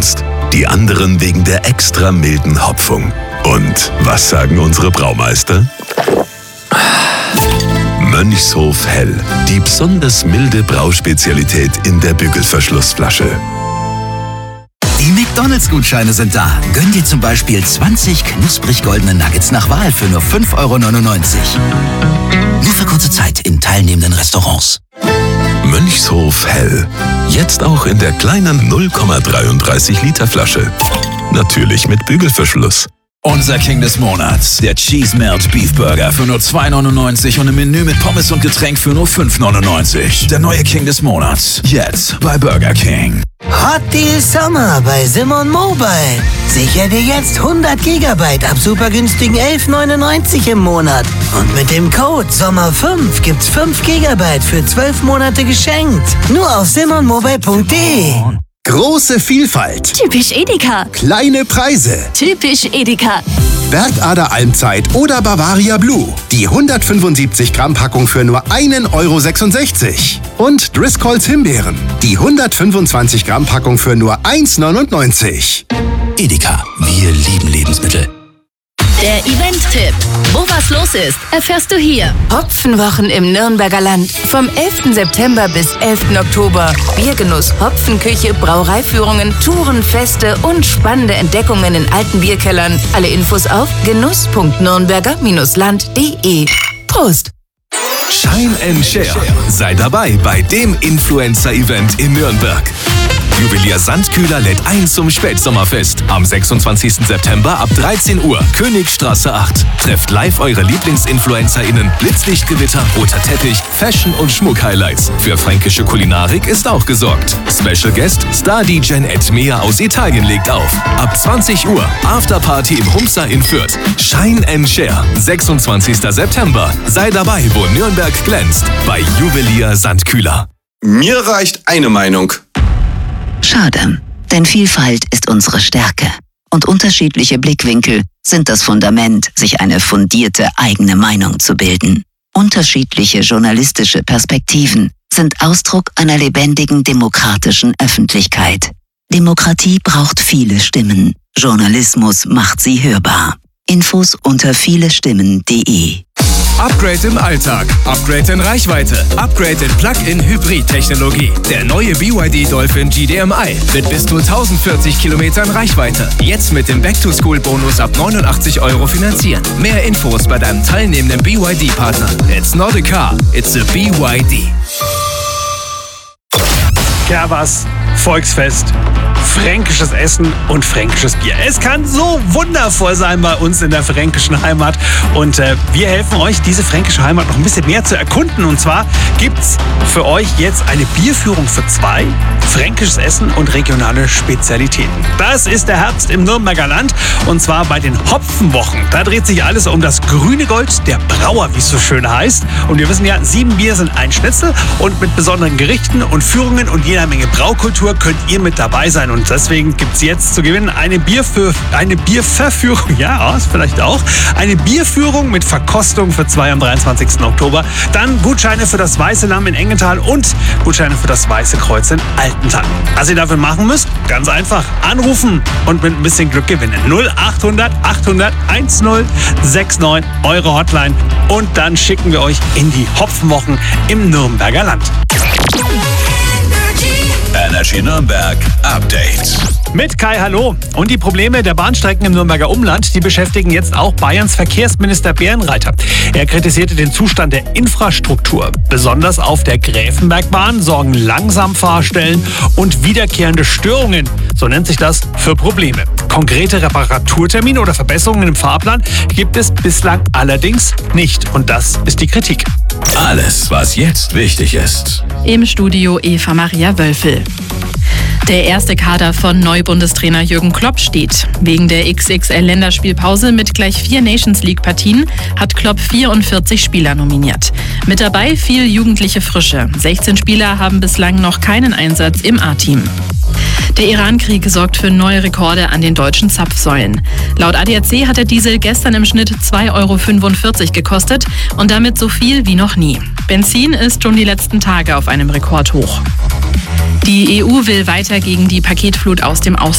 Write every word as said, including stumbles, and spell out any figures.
belohnst. Die anderen wegen der extra milden Hopfung. Und was sagen unsere Braumeister? Mönchshof Hell. Die besonders milde Brauspezialität in der Bügelverschlussflasche. Die McDonalds-Gutscheine sind da. Gönn dir zum Beispiel zwanzig knusprig goldene Nuggets nach Wahl für nur fünf Euro neunundneunzig. Nur für kurze Zeit in teilnehmenden Restaurants. Mönchshof Hell. Jetzt auch in der kleinen null Komma dreiunddreißig Liter Flasche. Natürlich mit Bügelverschluss. Unser King des Monats, der Cheese Melt Beef Burger für nur zwei neunundneunzig und ein Menü mit Pommes und Getränk für nur fünf neunundneunzig. Der neue King des Monats, jetzt bei Burger King. Hot Deal Sommer bei Simon Mobile. Sicher dir jetzt hundert Gigabyte ab super günstigen elf neunundneunzig im Monat. Und mit dem Code Sommer fünf gibt's fünf Gigabyte für zwölf Monate geschenkt. Nur auf simon mobile punkt de. Große Vielfalt. Typisch Edeka. Kleine Preise. Typisch Edeka. Bergader Almzeit oder Bavaria Blue. Die hundertfünfundsiebzig Gramm Packung für nur ein Euro sechsundsechzig. Und Driscolls Himbeeren. Die hundertfünfundzwanzig Gramm Packung für nur eins neunundneunzig. Edeka, wir lieben Lebensmittel. Der Event-Tipp. Wo was los ist, erfährst du hier. Hopfenwochen im Nürnberger Land. Vom elften September bis elften Oktober. Biergenuss, Hopfenküche, Brauereiführungen, Touren, Feste und spannende Entdeckungen in alten Bierkellern. Alle Infos auf genuss punkt nürnberger land punkt de. Prost! Shine and Share. Sei dabei bei dem Influencer-Event in Nürnberg. Juwelier Sandkühler lädt ein zum Spätsommerfest. Am sechsundzwanzigsten September ab dreizehn Uhr, Königstraße acht. Trefft live eure LieblingsinfluencerInnen, Blitzlichtgewitter, roter Teppich, Fashion- und Schmuck-Highlights. Für fränkische Kulinarik ist auch gesorgt. Special Guest, Star-D J Ed Mea aus Italien legt auf. Ab zwanzig Uhr, Afterparty im Humsa in Fürth. Shine and Share, sechsundzwanzigsten September. Sei dabei, wo Nürnberg glänzt. Bei Juwelier Sandkühler. Mir reicht eine Meinung. Schade, denn Vielfalt ist unsere Stärke. Und unterschiedliche Blickwinkel sind das Fundament, sich eine fundierte eigene Meinung zu bilden. Unterschiedliche journalistische Perspektiven sind Ausdruck einer lebendigen demokratischen Öffentlichkeit. Demokratie braucht viele Stimmen. Journalismus macht sie hörbar. Infos unter vielestimmen punkt de. Upgrade im Alltag, Upgrade in Reichweite, Upgrade in Plug-in-Hybrid-Technologie. Der neue B Y D Dolphin G D M I mit bis zu tausendvierzig Kilometern Reichweite. Jetzt mit dem Back-to-School-Bonus ab neunundachtzig Euro finanzieren. Mehr Infos bei deinem teilnehmenden B Y D-Partner. It's not a car, it's a B Y D. Kerbers, Volksfest, fränkisches Essen und fränkisches Bier. Es kann so wundervoll sein bei uns in der fränkischen Heimat und äh, wir helfen euch, diese fränkische Heimat noch ein bisschen mehr zu erkunden. Und zwar gibt's für euch jetzt eine Bierführung für zwei, fränkisches Essen und regionale Spezialitäten. Das ist der Herbst im Nürnberger Land und zwar bei den Hopfenwochen. Da dreht sich alles um das grüne Gold der Brauer, wie es so schön heißt. Und wir wissen ja, sieben Bier sind ein Schnitzel und mit besonderen Gerichten und Führungen und jeder Menge Braukultur könnt ihr mit dabei sein. Und deswegen gibt es jetzt zu gewinnen eine, Bier für, eine Bierverführung, ja, ist vielleicht auch, eine Bierführung mit Verkostung für zwei am dreiundzwanzigsten Oktober. Dann Gutscheine für das Weiße Lamm in Engenthal und Gutscheine für das Weiße Kreuz in Altental. Was ihr dafür machen müsst, ganz einfach, anrufen und mit ein bisschen Glück gewinnen. null achthundert achthundert zehn sechsundneunzig, eure Hotline. Und dann schicken wir euch in die Hopfenwochen im Nürnberger Land. Energy Nürnberg Update. Mit Kai, hallo. Und die Probleme der Bahnstrecken im Nürnberger Umland, die beschäftigen jetzt auch Bayerns Verkehrsminister Bärenreiter. Er kritisierte den Zustand der Infrastruktur. Besonders auf der Gräfenbergbahn sorgen Langsamfahrstellen und wiederkehrende Störungen, so nennt sich das, für Probleme. Konkrete Reparaturtermine oder Verbesserungen im Fahrplan gibt es bislang allerdings nicht. Und das ist die Kritik. Alles, was jetzt wichtig ist. Im Studio Eva Maria Wölfel. Der erste Kader von Neubundestrainer Jürgen Klopp steht. Wegen der X X L-Länderspielpause mit gleich vier Nations-League-Partien hat Klopp vierundvierzig Spieler nominiert. Mit dabei viel jugendliche Frische. sechzehn Spieler haben bislang noch keinen Einsatz im A-Team. Der Iran-Krieg sorgt für neue Rekorde an den deutschen Zapfsäulen. Laut A D A C hat der Diesel gestern im Schnitt zwei Euro fünfundvierzig gekostet und damit so viel wie noch nie. Benzin ist schon die letzten Tage auf einem Rekordhoch. Die E U will weiter gegen die Paketflut aus dem Ausland